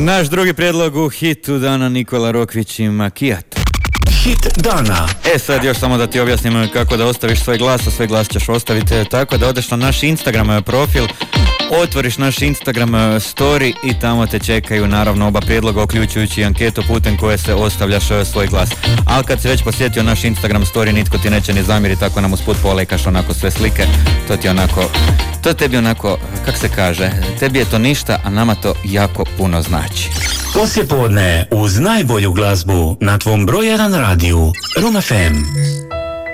Naš drugi prijedlog u hitu dana, Nikola Rokvić i Macchiato. Hit dana. Sad još samo da ti objasnim kako da ostaviš svoj glas, a svoj glas ćeš ostaviti tako da odeš na naš Instagram profil, otvoriš naš Instagram story i tamo te čekaju naravno oba prijedloga, uključujući anketu putem koje se ostavljaš svoj glas. Ali kad si već posjetio naš Instagram story, nitko ti neće ni zamjeriti tako nam usput polekaš onako sve slike, to tebi onako, kak se kaže, tebi je to ništa, a nama to jako puno znači. Poslijepodne uz najbolju glazbu na tvom broj 1 radiju Room FM.